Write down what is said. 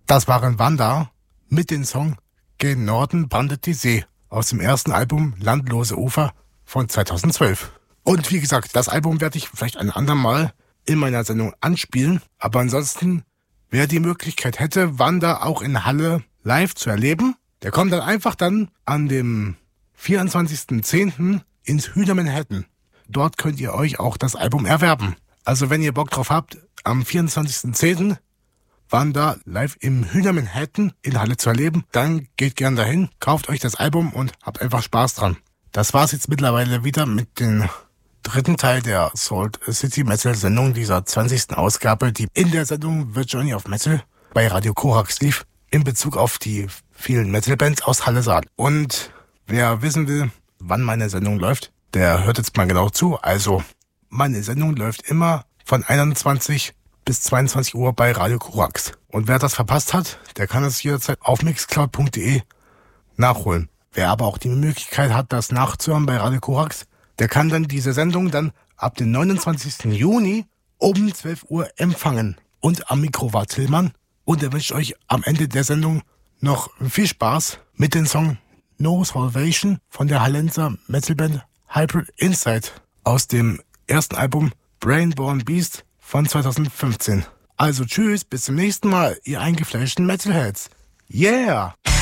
Das waren Wanda mit dem Song Gen Norden brandet die See aus dem ersten Album Landlose Ufer von 2012. Und wie gesagt, das Album werde ich vielleicht ein andermal in meiner Sendung anspielen. Aber ansonsten, wer die Möglichkeit hätte, Wanda auch in Halle live zu erleben, der kommt dann einfach dann an dem 24.10. ins Hühner Manhattan. Dort könnt ihr euch auch das Album erwerben. Also wenn ihr Bock drauf habt, am 24.10. Wanda live im Hühner Manhattan in Halle zu erleben, dann geht gern dahin, kauft euch das Album und habt einfach Spaß dran. Das war's jetzt mittlerweile wieder mit dem dritten Teil der Salt City Metal Sendung dieser 20. Ausgabe, die in der Sendung The Journey of Metal bei Radio Korax lief, in Bezug auf die vielen Metal-Bands aus Halle Saal. Und wer wissen will, wann meine Sendung läuft, der hört jetzt mal genau zu. Also, meine Sendung läuft immer von 21 bis 22 Uhr bei Radio Korax. Und wer das verpasst hat, der kann es jederzeit auf mixcloud.de nachholen. Wer aber auch die Möglichkeit hat, das nachzuhören bei Radio Korax, der kann dann diese Sendung dann ab dem 29. Juni um 12 Uhr empfangen. Und am Mikro war Tillmann. Und er wünscht euch am Ende der Sendung noch viel Spaß mit dem Song No Salvation von der Hallenser Metalband Hybrid Insight aus dem ersten Album Brainborn Beast von 2015. Also tschüss, bis zum nächsten Mal, ihr eingefleischten Metalheads. Yeah!